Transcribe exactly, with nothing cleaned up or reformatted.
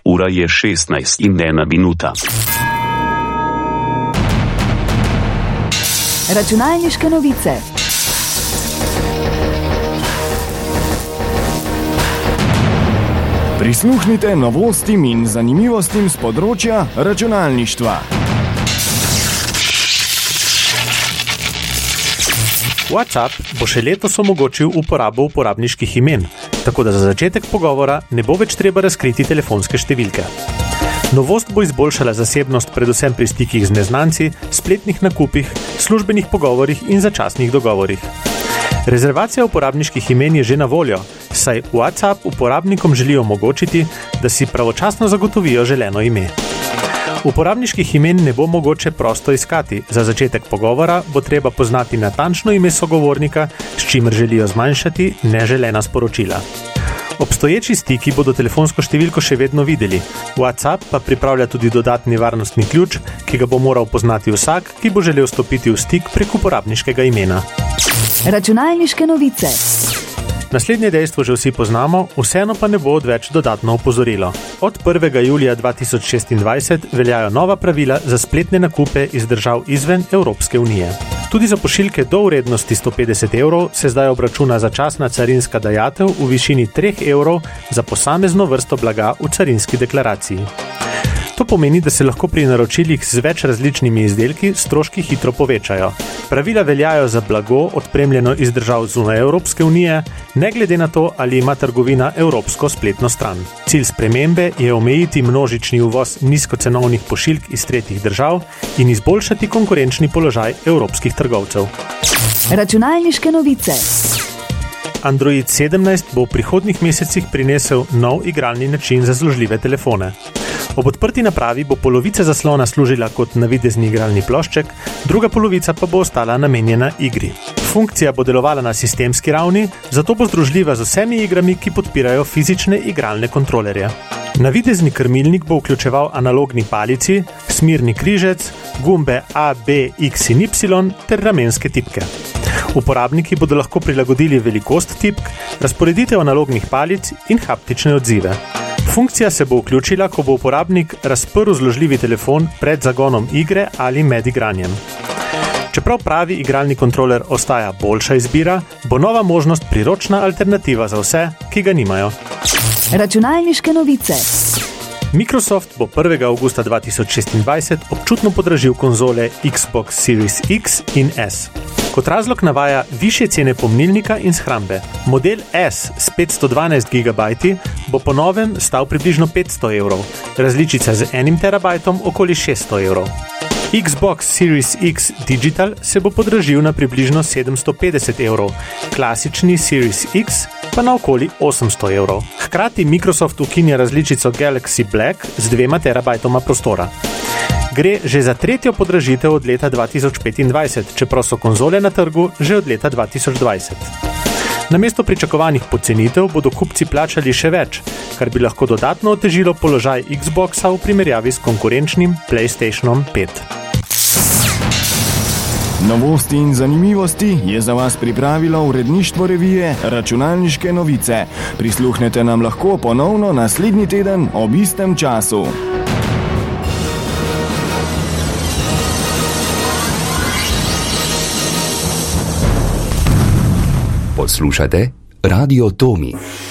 Ura je šestnajst in ena minuta. Računalniške novice. Prisluhnite novostim in zanimivostim z področja računalništva. WhatsApp bo še letos omogočil uporabo uporabniških imen, tako da za začetek pogovora ne bo več treba razkriti telefonske številke. Novost bo izboljšala zasebnost predvsem pri stikih z neznanci, spletnih nakupih, službenih pogovorih in začasnih dogovorih. Rezervacija uporabniških imen je že na voljo, saj WhatsApp uporabnikom želi omogočiti, da si pravočasno zagotovijo želeno ime. Uporabniških imen ne bo mogoče prosto iskati. Za začetek pogovora bo treba poznati natančno ime sogovornika, s čimer želijo zmanjšati neželena sporočila. Obstoječi stiki bodo telefonsko številko še vedno videli. WhatsApp pa pripravlja tudi dodatni varnostni ključ, ki ga bo moral poznati vsak, ki bo želel stopiti v stik prek uporabniškega imena. Računalniške novice. Naslednje dejstvo že vsi poznamo, vseeno pa ne bo odveč dodatno opozorilo. Od prvega julija dva tisoč šestindvajset veljajo nova pravila za spletne nakupe iz držav izven Evropske unije. Tudi za pošiljke do vrednosti sto petdeset evrov se zdaj obračuna začasna carinska dajatev v višini tri evrov za posamezno vrsto blaga v carinski deklaraciji. To pomeni, da se lahko pri naročilih z več različnimi izdelki stroški hitro povečajo. Pravila veljajo za blago odpremljeno iz držav zunaj Evropske unije, ne glede na to, ali ima trgovina evropsko spletno stran. Cilj spremembe je omejiti množični uvoz nizkocenovnih pošiljk iz tretjih držav in izboljšati konkurenčni položaj evropskih trgovcev. Računalniške novice. Android sedemnajst bo v prihodnjih mesecih prinesel nov igralni način za zložljive telefone. Ob odprti napravi bo polovica zaslona služila kot navidezni igralni plošček, druga polovica pa bo ostala namenjena igri. Funkcija bo delovala na sistemski ravni, zato bo združljiva z vsemi igrami, ki podpirajo fizične igralne kontrolerje. Navidezni krmilnik bo vključeval analogni palici, smirni križec, gumbe A, B, X in Y ter ramenske tipke. Uporabniki bodo lahko prilagodili velikost tipk, razporeditev analognih palic in haptične odzive. Funkcija se bo vključila, ko bo uporabnik razprl zložljivi telefon pred zagonom igre ali med igranjem. Čeprav pravi igralni kontroler ostaja boljša izbira, bo nova možnost priročna alternativa za vse, ki ga nimajo. Računalniške novice. Microsoft bo prvega avgusta dva tisoč šestindvajset občutno podražil konzole Xbox Series X in S. Kot razlog navaja višje cene pomnilnika in shrambe. Model S s petsto dvanajst gigabajti bo po novem stal približno petsto evrov, različica z enim terabajtom okoli šeststo evrov. Xbox Series X Digital se bo podražil na približno sedemsto petdeset evrov, klasični Series X pa na okoli osemsto evrov. Hkrati Microsoft ukinja različico Galaxy Black z dvema terabajtoma prostora. Gre že za tretjo podražitev od leta dva tisoč petindvajset, čeprav so konzole na trgu že od leta dva tisoč dvajset. Namesto pričakovanih pocenitev bodo kupci plačali še več, kar bi lahko dodatno otežilo položaj Xboxa v primerjavi s konkurenčnim PlayStationom pet. Novosti in zanimivosti je za vas pripravilo uredništvo revije Računalniške novice. Prisluhnete nam lahko ponovno naslednji teden ob istem času. Poslušate Radio Tomi.